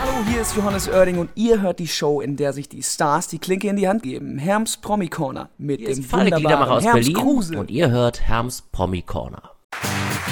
Hallo, hier ist Johannes Oerding und ihr hört die Show, in der sich die Stars die Klinke in die Hand geben. Herms Promi Corner mit Hier dem ist Falk wunderbaren aus Herms Berlin Kruse. und ihr hört Herms Promi Corner.